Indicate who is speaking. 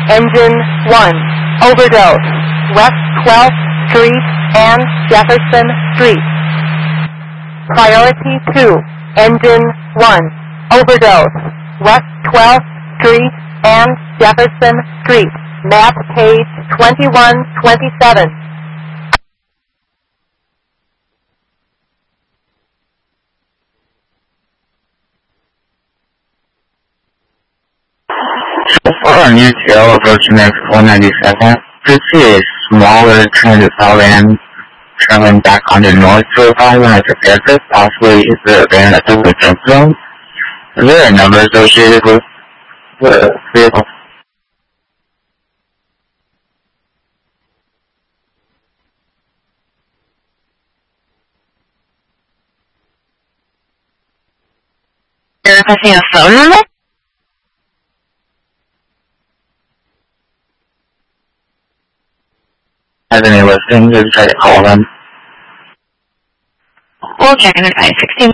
Speaker 1: Engine 1, overdose, West 12th Street and Jefferson Street. Priority 2, Engine 1, overdose, West 12th Street and Jefferson Street. Map page 2127.
Speaker 2: For our new tail approaching next 492nd, please see a smaller transit southbound traveling back onto North 205 when I prepare for possibly is the van at the jump zone. Is there a number associated with the vehicle?
Speaker 3: You're requesting a phone number?
Speaker 2: Has any listings or try to call them?
Speaker 3: We'll check in at 516.